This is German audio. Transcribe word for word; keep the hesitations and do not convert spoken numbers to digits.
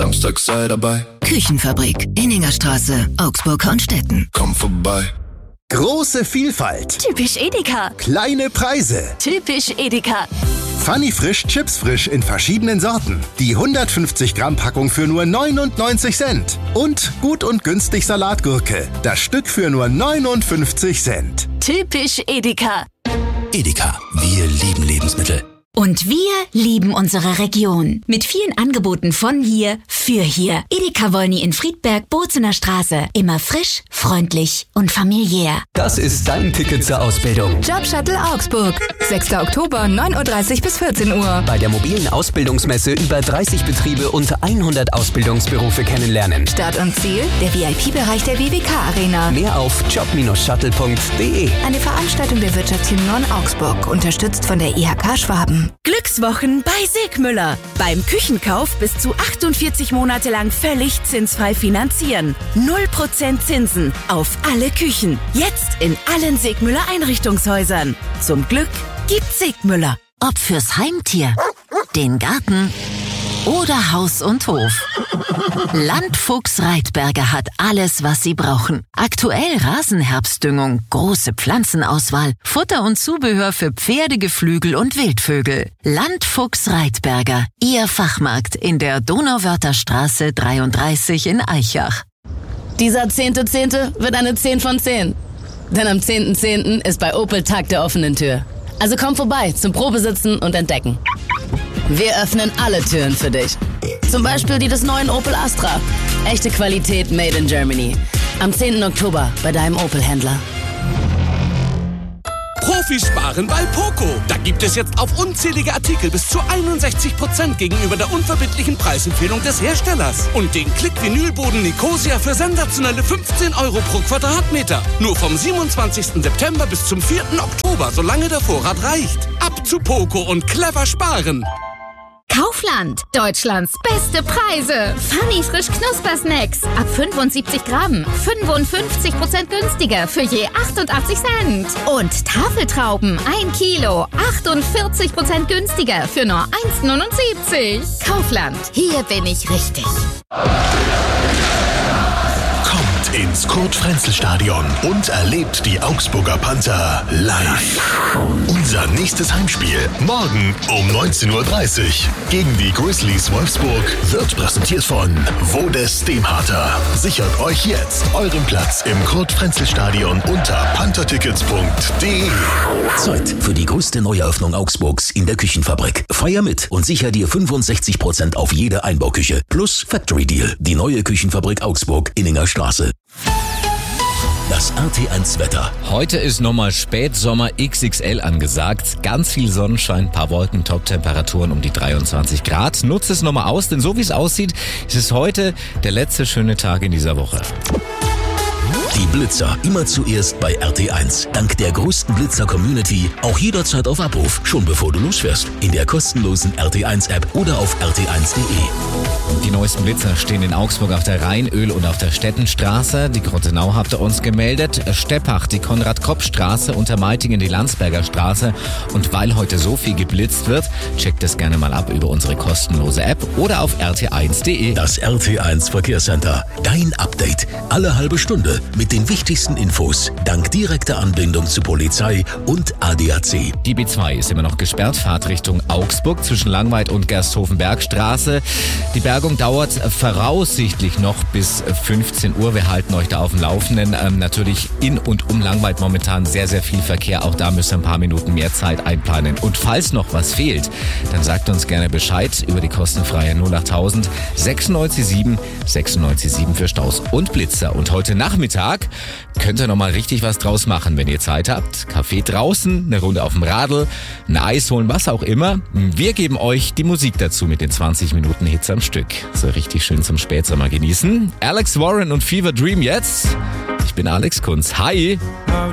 Samstag sei dabei. Küchenfabrik, Inningerstraße, Augsburg-Hornstetten. Komm vorbei. Große Vielfalt. Typisch Edeka. Kleine Preise. Typisch Edeka. Funny Frisch Chips Frisch in verschiedenen Sorten. Die hundertfünfzig Gramm Packung für nur neunundneunzig Cent. Und gut und günstig Salatgurke. Das Stück für nur neunundfünfzig Cent. Typisch Edeka. Edeka, wir lieben Lebensmittel. Und wir lieben unsere Region. Mit vielen Angeboten von hier, für hier. Edeka Wolny in Friedberg, Bozener Straße. Immer frisch, freundlich und familiär. Das ist dein Ticket zur Ausbildung. Jobshuttle Augsburg. sechster Oktober, neun Uhr dreißig bis vierzehn Uhr. Bei der mobilen Ausbildungsmesse über dreißig Betriebe und hundert Ausbildungsberufe kennenlernen. Start und Ziel, der V I P-Bereich der W W K-Arena. Mehr auf job shuttle punkt de. Eine Veranstaltung der Wirtschaftsunion Augsburg, unterstützt von der I H K Schwaben. Glückswochen bei Segmüller. Beim Küchenkauf bis zu achtundvierzig Monate lang völlig zinsfrei finanzieren. null Prozent Zinsen auf alle Küchen. Jetzt in allen Segmüller Einrichtungshäusern. Zum Glück gibt's Segmüller. Ob fürs Heimtier, den Garten oder Haus und Hof. Landfuchs Reitberger hat alles, was Sie brauchen. Aktuell Rasenherbstdüngung, große Pflanzenauswahl, Futter und Zubehör für Pferde, Geflügel und Wildvögel. Landfuchs Reitberger, Ihr Fachmarkt in der Donauwörther Straße dreiunddreißig in Aichach. Dieser zehnte Zehnte wird eine zehn von zehn. Denn am zehnten Zehnten ist bei Opel Tag der offenen Tür. Also komm vorbei zum Probesitzen und Entdecken. Wir öffnen alle Türen für dich. Zum Beispiel die des neuen Opel Astra. Echte Qualität made in Germany. Am zehnten Oktober bei deinem Opel-Händler. Profis sparen bei Poco. Da gibt es jetzt auf unzählige Artikel bis zu einundsechzig Prozent gegenüber der unverbindlichen Preisempfehlung des Herstellers. Und den Klick-Vinylboden Nicosia für sensationelle fünfzehn Euro pro Quadratmeter. Nur vom siebenundzwanzigsten September bis zum vierten Oktober, solange der Vorrat reicht. Ab zu Poco und clever sparen. Kaufland, Deutschlands beste Preise. Funny Frisch Knuspersnacks. Ab fünfundsiebzig Gramm. fünfundfünfzig Prozent günstiger für je achtundachtzig Cent. Und Tafeltrauben, ein Kilo. achtundvierzig Prozent günstiger für nur eins neunundsiebzig. Kaufland, hier bin ich richtig. Kommt ins Kurt-Frenzel-Stadion und erlebt die Augsburger Panther live. Unser nächstes Heimspiel morgen um neunzehn Uhr dreißig gegen die Grizzlies Wolfsburg wird präsentiert von Vodes Demharter. Sichert euch jetzt euren Platz im Kurt-Frenzel-Stadion unter panthertickets punkt de. Zeit für die größte Neueröffnung Augsburgs in der Küchenfabrik. Feier mit und sicher dir fünfundsechzig Prozent auf jede Einbauküche. Plus Factory Deal. Die neue Küchenfabrik Augsburg, Inninger Straße. Das R T eins Wetter. Heute ist nochmal Spätsommer X X L angesagt. Ganz viel Sonnenschein, paar Wolken, Top-Temperaturen um die dreiundzwanzig Grad. Nutzt es nochmal aus, denn so wie es aussieht, ist es heute der letzte schöne Tag in dieser Woche. Die Blitzer, immer zuerst bei R T eins. Dank der größten Blitzer-Community auch jederzeit auf Abruf, schon bevor du losfährst. In der kostenlosen R T eins App oder auf r t eins punkt de. Die neuesten Blitzer stehen in Augsburg auf der Rheinöl- und auf der Stettenstraße. Die Grottenau habt ihr uns gemeldet. Steppach, die Konrad-Kopp-Straße, Untermeitingen, die Landsberger Straße. Und weil heute so viel geblitzt wird, checkt es gerne mal ab über unsere kostenlose App oder auf r t eins punkt de. Das R T eins Verkehrscenter. Dein Update. Alle halbe Stunde mit den wichtigsten Infos. Dank direkter Anbindung zu Polizei und A D A C. Die B zwei ist immer noch gesperrt. Fahrtrichtung Augsburg zwischen Langweid und Gersthofen-Bergstraße. Die Bergung dauert voraussichtlich noch bis fünfzehn Uhr. Wir halten euch da auf dem Laufenden. Ähm, natürlich in und um Langweid momentan sehr, sehr viel Verkehr. Auch da müsst ihr ein paar Minuten mehr Zeit einplanen. Und falls noch was fehlt, dann sagt uns gerne Bescheid über die kostenfreie null achttausend sechsundneunzig sieben sechsundneunzig sieben für Staus und Blitzer. Und heute Nachmittag könnt ihr noch mal richtig was draus machen, wenn ihr Zeit habt. Kaffee draußen, eine Runde auf dem Radl, ein Eis holen, was auch immer. Wir geben euch die Musik dazu mit den zwanzig Minuten Hits am Stück. So richtig schön zum Spätsommer genießen. Alex Warren und Fever Dream jetzt. Ich bin Alex Kunz. Hi!